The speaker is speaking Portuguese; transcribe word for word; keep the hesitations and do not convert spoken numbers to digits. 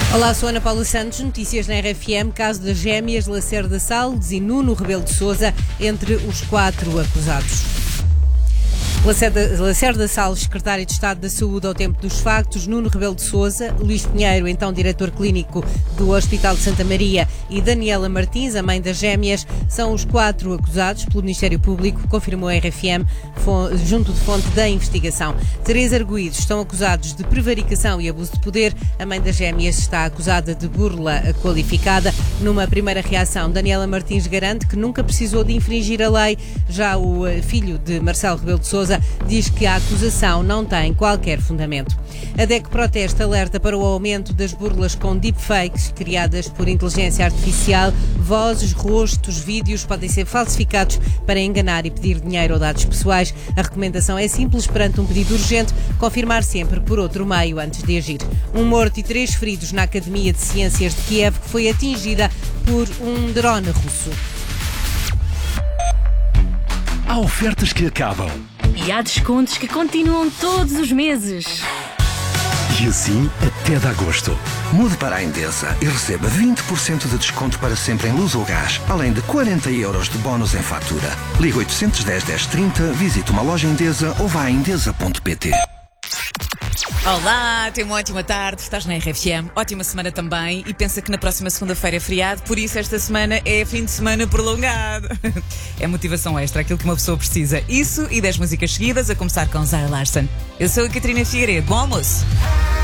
Olá, sou Ana Paula Santos, notícias na R F M, caso das gêmeas Lacerda Salles e Nuno Rebelo de Sousa entre os quatro acusados. Lacerda, Lacerda Salles, secretário de Estado da Saúde ao tempo dos factos, Nuno Rebelo de Sousa, Luís Pinheiro, então diretor clínico do Hospital de Santa Maria, e Daniela Martins, a mãe das gêmeas, são os quatro acusados pelo Ministério Público, confirmou a R F M, junto de fonte da investigação. Três arguídos estão acusados de prevaricação e abuso de poder. A mãe das gêmeas está acusada de burla qualificada. Numa primeira reação, Daniela Martins garante que nunca precisou de infringir a lei. Já o filho de Marcelo Rebelo de Sousa diz que a acusação não tem qualquer fundamento. A D E C Proteste alerta para o aumento das burlas com deepfakes criadas por inteligência artificial. Vozes, rostos, vídeos podem ser falsificados para enganar e pedir dinheiro ou dados pessoais. A recomendação é simples: perante um pedido urgente, confirmar sempre por outro meio antes de agir. Um morto e três feridos na Academia de Ciências de Kiev, que foi atingida por um drone russo. Há ofertas que acabam. E há descontos que continuam todos os meses. E assim até de agosto. Mude para a Endesa e receba vinte por cento de desconto para sempre em luz ou gás, além de quarenta euros de bónus em fatura. Ligue oitocentos e dez, dez trinta, visite uma loja Endesa ou vá a endesa ponto pt. Olá, tenha uma ótima tarde, estás na R F M, ótima semana também, e pensa que na próxima segunda-feira é feriado, por isso esta semana é fim de semana prolongado. É motivação extra, aquilo que uma pessoa precisa. Isso e dez músicas seguidas, a começar com Zara Larsson. Eu sou a Catarina Figueiredo, bom almoço.